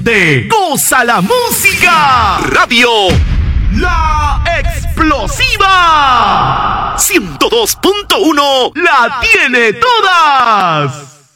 de Goza la Música. Radio La Explosiva 102.1 la tiene todas.